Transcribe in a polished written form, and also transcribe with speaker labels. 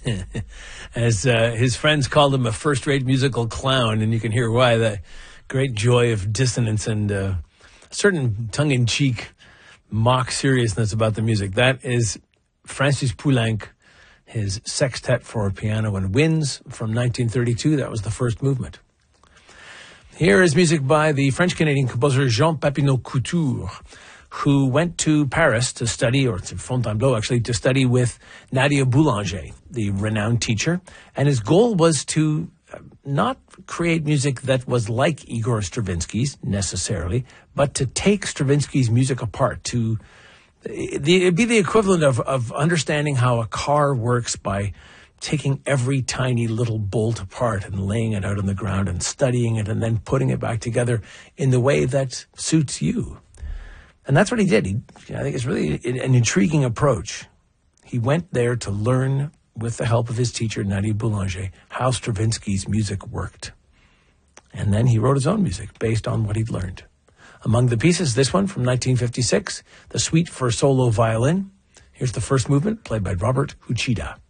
Speaker 1: As his friends called him a first-rate musical clown, and you can hear why. The great joy of dissonance and a certain tongue-in-cheek mock seriousness about the music. That is Francis Poulenc, his sextet for piano and winds from 1932. That was the first movement. Here is music by the French-Canadian composer Jean Papineau Couture, who went to Paris to study, or to Fontainebleau actually, to study with Nadia Boulanger, the renowned teacher. And his goal was to not create music that was like Igor Stravinsky's necessarily, but to take Stravinsky's music apart, to it'd be the equivalent of understanding how a car works by taking every tiny little bolt apart and laying it out on the ground and studying it and then putting it back together in the way that suits you. And that's what he did. I think it's really an intriguing approach. He went there to learn, with the help of his teacher, Nadia Boulanger, how Stravinsky's music worked. And then he wrote his own music based on what he'd learned. Among the pieces, this one from 1956, the Suite for Solo Violin. Here's the first movement, played by Robert Uchida.